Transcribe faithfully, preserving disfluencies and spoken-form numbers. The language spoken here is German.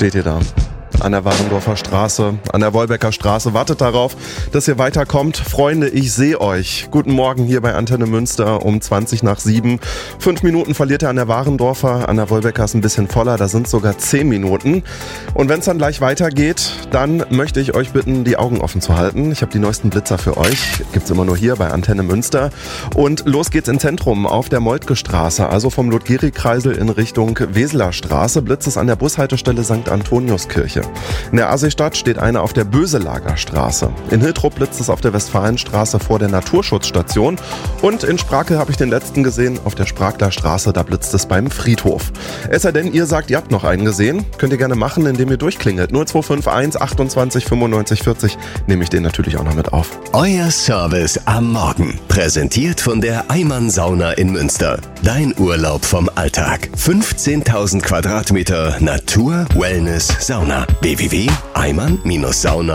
steht ihr da? An der Warendorfer Straße, an der Wolbecker Straße. Wartet darauf, dass ihr weiterkommt. Freunde, ich sehe euch. Guten Morgen hier bei Antenne Münster um zwanzig nach sieben. Fünf Minuten verliert ihr an der Warendorfer. An der Wolbecker ist ein bisschen voller, da sind sogar zehn Minuten. Und wenn es dann gleich weitergeht, dann möchte ich euch bitten, die Augen offen zu halten. Ich habe die neuesten Blitzer für euch. Gibt's immer nur hier bei Antenne Münster. Und los geht's ins Zentrum auf der Moltke Straße, also vom Ludgeri-Kreisel in Richtung Weseler Straße. Blitz ist an der Bushaltestelle Sankt Antoniuskirche. In der Asistadt steht einer auf der Böselager Straße. In Hiltrup blitzt es auf der Westfalenstraße vor der Naturschutzstation. Und in Sprakel habe ich den letzten gesehen, auf der Sprakler Straße, da blitzt es beim Friedhof. Es sei denn, ihr sagt, ihr habt noch einen gesehen. Könnt ihr gerne machen, indem ihr durchklingelt. null zwei fünf eins achtundzwanzig fünfundneunzig vierzig, nehme ich den natürlich auch noch mit auf. Euer Service am Morgen. Präsentiert von der Eimann Sauna in Münster. Dein Urlaub vom Alltag. fünfzehntausend Quadratmeter Natur, Wellness, Sauna. w w w punkt eimann Bindestrich sauna